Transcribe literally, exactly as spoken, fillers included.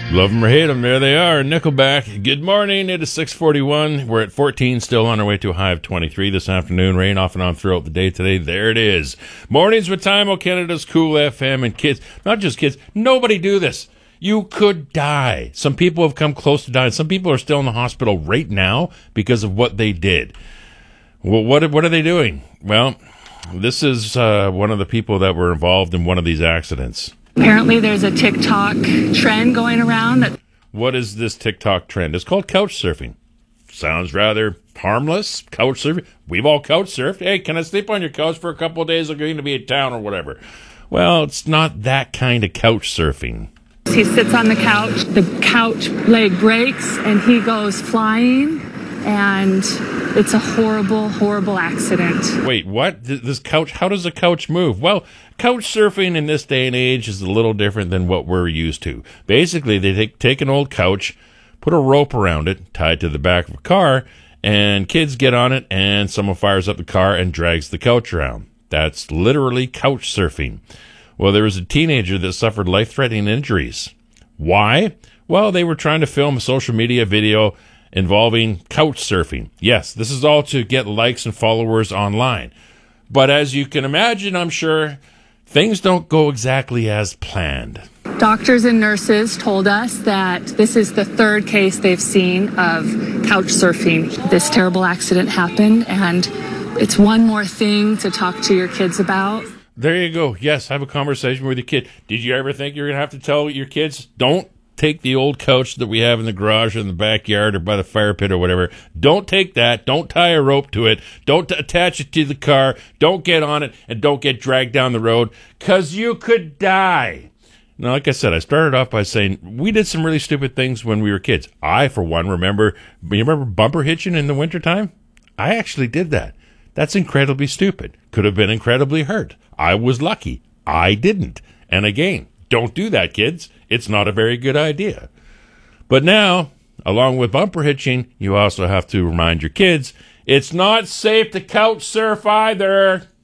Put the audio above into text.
Love them or hate them, there they are. Nickelback. Good morning. It is six forty-one. We're at fourteen, still on our way to a high of twenty-three this afternoon. Rain off and on throughout the day today. There it is. Mornings with Time O Canada's Cool F M. And kids, not just kids, nobody do this. You could die. Some people have come close to dying. Some people are still in the hospital right now because of what they did. Well, what, what are they doing? Well, this is uh, one of the people that were involved in one of these accidents. Apparently there's a TikTok trend going around. That What is this TikTok trend? It's called couch surfing. Sounds rather harmless. Couch surfing. We've all couch surfed. Hey, can I sleep on your couch for a couple of days? I'm going to be in town or whatever. Well, it's not that kind of couch surfing. He sits on the couch, the couch leg breaks, and he goes flying, and it's a horrible, horrible accident. Wait, what? This couch, how does a couch move? Well, couch surfing in this day and age is a little different than what we're used to. Basically, they take, take an old couch, put a rope around it, tie it to the back of a car, and kids get on it, and someone fires up the car and drags the couch around. That's literally couch surfing. Well, there was a teenager that suffered life-threatening injuries. Why? Well, they were trying to film a social media video involving couch surfing. Yes, this is all to get likes and followers online. But as you can imagine, I'm sure, things don't go exactly as planned. Doctors and nurses told us that this is the third case they've seen of couch surfing. This terrible accident happened, and it's one more thing to talk to your kids about. There you go. Yes, have a conversation with your kid. Did you ever think you were going to have to tell your kids, don't take the old couch that we have in the garage or in the backyard or by the fire pit or whatever. Don't take that. Don't tie a rope to it. Don't attach it to the car. Don't get on it, and don't get dragged down the road, because you could die. Now, like I said, I started off by saying we did some really stupid things when we were kids. I, for one, remember, you remember bumper hitching in the wintertime? I actually did that. That's incredibly stupid. Could have been incredibly hurt. I was lucky. I didn't. And again, don't do that, kids. It's not a very good idea. But now, along with bumper hitching, you also have to remind your kids, it's not safe to couch surf either.